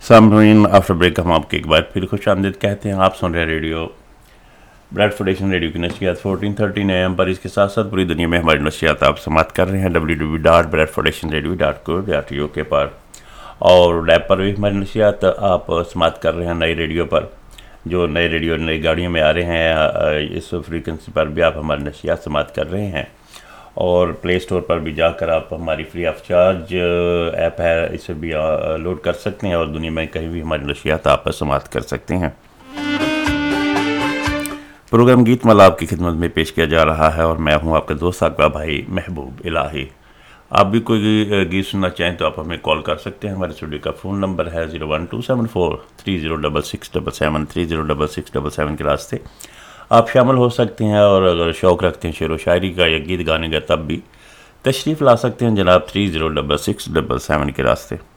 سامعین، after break ہم آپ کے ایک بار پھر خوش آمدید کہتے ہیں. آپ سن رہے ہیں ریڈیو بریڈ فارڈیشن ریڈیو کی نشریات 1413 AM پر. اس کے ساتھ ساتھ پوری دنیا میں ہماری نشریات آپ سماعت کر رہے ہیں www.breadfoundationradio.co.uk پر، اور لیب پر بھی ہماری نشریات آپ سماعت کر رہے ہیں نئی ریڈیو پر. جو نئے ریڈیو نئی گاڑیوں میں آ رہے ہیں اس فریکوینسی پر بھی آپ ہماری نشریات سماعت کر رہے ہیں. اور پلے اسٹور پر بھی جا کر آپ ہماری فری آف چارج ایپ ہے، اسے بھی لوڈ کر سکتے ہیں، اور دنیا میں کہیں بھی ہماری نشریات آپ سماعت کر سکتے ہیں. پروگرام گیت مالا آپ کی خدمت میں پیش کیا جا رہا ہے، اور میں ہوں آپ کا دوست، آپ کا بھائی محبوب الہی. آپ بھی کوئی گیت سننا چاہیں تو آپ ہمیں کال کر سکتے ہیں. ہمارے اسٹوڈیو کا فون نمبر ہے 01274306677 306677 کے راستے آپ شامل ہو سکتے ہیں. اور اگر شوق رکھتے ہیں شعر و شاعری کا یا گیت گانے کا، تب بھی تشریف لا سکتے ہیں جناب 306677 کے راستے.